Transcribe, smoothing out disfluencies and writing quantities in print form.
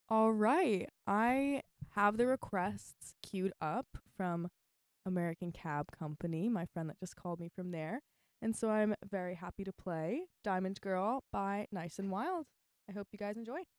All right. I have the requests queued up from American Cab Company, my friend that just called me from there. And so I'm very happy to play Diamond Girl by Nice and Wild. I hope you guys enjoy.